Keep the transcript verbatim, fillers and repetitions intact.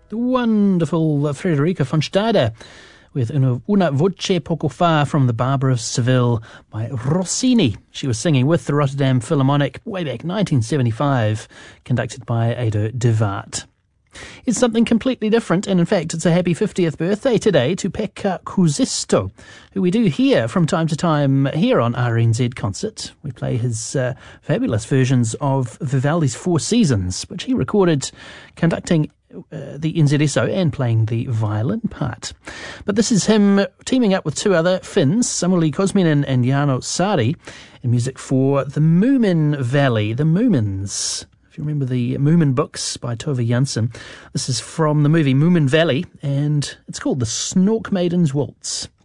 The wonderful Frederica von Stade with Una, una voce poco fa from the Barber of Seville by Rossini. She was singing with the Rotterdam Philharmonic way back nineteen seventy-five, conducted by Ado de Waart. It's something completely different, and in fact it's a happy fiftieth birthday today to Pekka Kuusisto, who we do hear from time to time here on R N Z Concert. We play his uh, fabulous versions of Vivaldi's Four Seasons, which he recorded conducting Uh, the N Z S O and playing the violin part. But this is him teaming up with two other Finns, Samuli Kosminen and Jano Saari, in music for the Moomin Valley, the Moomins. If you remember the Moomin books by Tove Jansson, this is from the movie Moomin Valley, and it's called The Snork Maiden's Waltz.